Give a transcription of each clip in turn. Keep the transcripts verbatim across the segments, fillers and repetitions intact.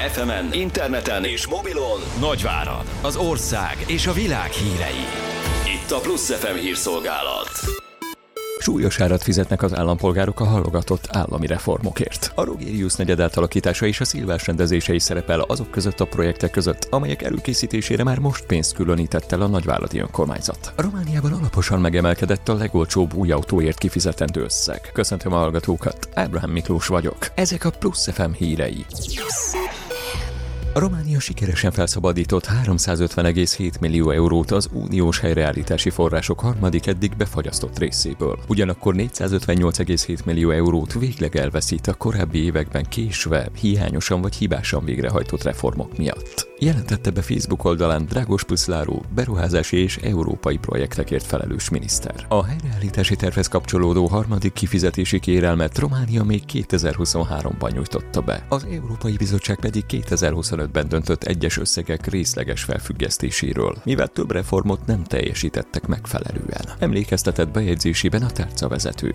ef emen, interneten és mobilon Nagyvárad, az ország és a világ hírei. Itt a Plusz ef em hírszolgálat. Súlyos árat fizetnek az állampolgárok a halogatott állami reformokért. A Rogérius negyed átalakítása és a szilvás rendezése is szerepel azok között a projektek között, amelyek előkészítésére már most pénzt különített el a nagyváradi önkormányzat. A Romániában alaposan megemelkedett a legolcsóbb új autóért kifizetendő összeg. Köszöntöm a hallgatókat, Ábrahám Miklós vagyok. Ezek a Plusz ef em hírei. A Románia sikeresen felszabadított háromszázötven egész hét millió eurót az uniós helyreállítási források harmadik eddig befagyasztott részéből. Ugyanakkor négyszázötvennyolc egész hét millió eurót végleg elveszít a korábbi években késve, hiányosan vagy hibásan végrehajtott reformok miatt. Jelentette be Facebook oldalán Dragos Puszláru, beruházási és európai projektekért felelős miniszter. A helyreállítási tervhez kapcsolódó harmadik kifizetési kérelmet Románia még kétezer-huszonháromban nyújtotta be. Az Európai Bizottság pedig kétezer-huszonötben döntött egyes összegek részleges felfüggesztéséről, mivel több reformot nem teljesítettek megfelelően. Emlékeztetett bejegyzésében a tárcavezető.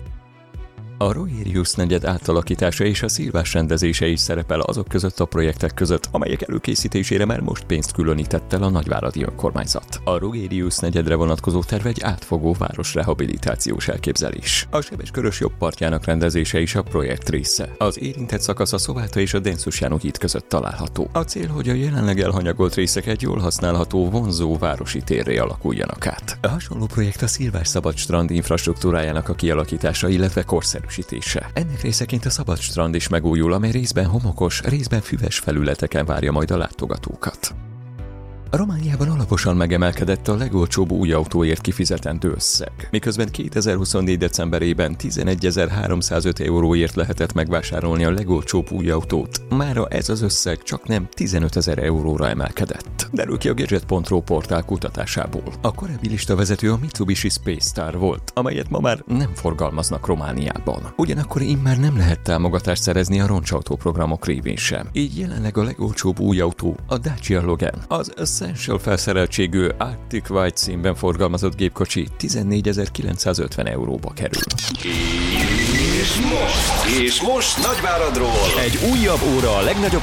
A Rogérius negyed átalakítása és a szilvás rendezése is szerepel azok között a projektek között, amelyek előkészítésére már most pénzt különített el a nagyváradi önkormányzat. A Rogérius negyedre vonatkozó terv egy átfogó városrehabilitációs elképzelés. A Sebes-Körös jobb partjának rendezése is a projekt része. Az érintett szakasz a Szováta és a Dencus János híd között található. A cél, hogy a jelenleg elhanyagolt részek egy jól használható, vonzó városi térré alakuljanak át. A hasonló projekt a Szilvás Szabad Strand infrastruktúrájának a kialakítása, illetve korszerű. Ennek részeként a Szabad Strand is megújul, amely részben homokos, részben füves felületeken várja majd a látogatókat. A Romániában alaposan megemelkedett a legolcsóbb új autóért kifizetendő összeg. Miközben kétezer-huszonnégy decemberében tizenegyezer-háromszázöt euróért lehetett megvásárolni a legolcsóbb új autót, mára ez az összeg csak nem tizenötezer euróra emelkedett. Derül ki a Gadget pont ro portál kutatásából. A korábbi listavezető a Mitsubishi Space Star volt, amelyet ma már nem forgalmaznak Romániában. Ugyanakkor immár nem lehet támogatást szerezni a roncsautó programok révén sem. Így jelenleg a legolcsóbb új autó a Dacia Logan. Az Essential felszereltségű Arctic White színben forgalmazott gépkocsi tizennégyezer-kilencszázötven euróba kerül. És most, és most Nagyváradról egy újabb óra a legnagyobb